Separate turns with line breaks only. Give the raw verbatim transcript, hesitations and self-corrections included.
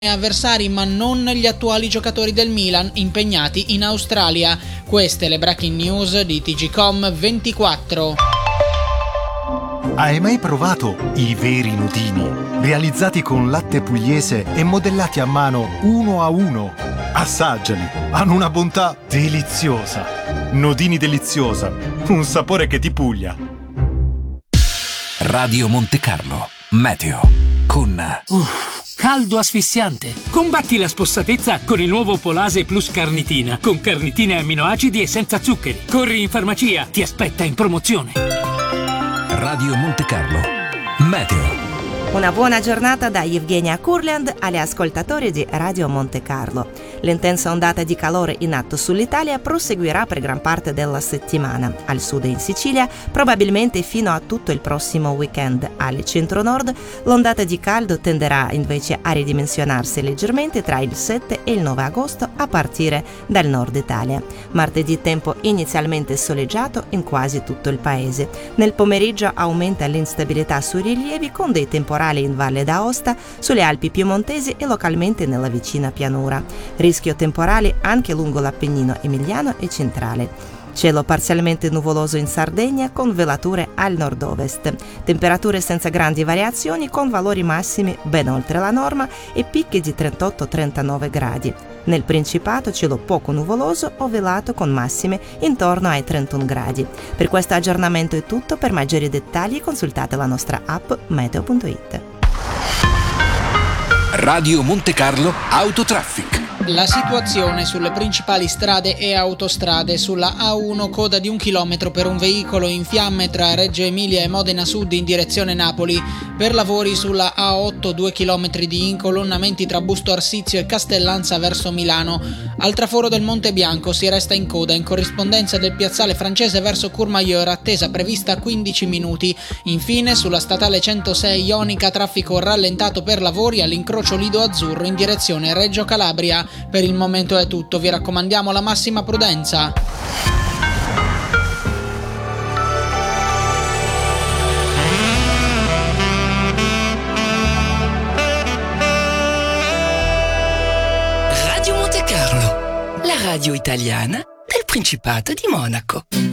avversari, ma non gli attuali giocatori del Milan impegnati in Australia. Queste le breaking news di T G C O M ventiquattro.
Hai mai provato i veri nodini? Realizzati con latte pugliese e modellati a mano uno a uno. Assaggiali, hanno una bontà deliziosa. Nodini deliziosa, un sapore che ti puglia.
Radio Monte Carlo, meteo, con...
Uff. Caldo asfissiante. Combatti la spossatezza con il nuovo Polase Plus Carnitina, con carnitine aminoacidi e senza zuccheri. Corri in farmacia, ti aspetta in promozione.
Radio Monte Carlo, meteo.
Una buona giornata da Evgenia Kurland agli ascoltatori di Radio Monte Carlo. L'intensa ondata di calore in atto sull'Italia proseguirà per gran parte della settimana. Al sud e in Sicilia, probabilmente fino a tutto il prossimo weekend. Al centro-nord, l'ondata di caldo tenderà invece a ridimensionarsi leggermente tra il sette e il nove agosto a partire dal nord Italia. Martedì tempo inizialmente soleggiato in quasi tutto il paese. Nel pomeriggio aumenta l'instabilità sui rilievi con dei temporali in Valle d'Aosta, sulle Alpi piemontesi e localmente nella vicina pianura. Rischio temporale anche lungo l'Appennino emiliano e centrale. Cielo parzialmente nuvoloso in Sardegna con velature al nord-ovest. Temperature senza grandi variazioni con valori massimi ben oltre la norma e picchi di trentotto trentanove gradi. Nel Principato cielo poco nuvoloso o velato con massime intorno ai trentuno gradi. Per questo aggiornamento è tutto. Per maggiori dettagli consultate la nostra app meteo punto it.
Radio Monte Carlo Autotraffic.
La situazione sulle principali strade e autostrade: sulla A uno coda di un chilometro per un veicolo in fiamme tra Reggio Emilia e Modena Sud in direzione Napoli. Per lavori sulla A otto due chilometri di incolonnamenti tra Busto Arsizio e Castellanza verso Milano. Al traforo del Monte Bianco si resta in coda in corrispondenza del piazzale francese verso Courmayeur, attesa prevista quindici minuti. Infine sulla statale centosei ionica traffico rallentato per lavori all'incrocio Lido Azzurro in direzione Reggio Calabria. Per il momento è tutto, vi raccomandiamo la massima prudenza.
Radio Monte Carlo, la radio italiana del Principato di Monaco.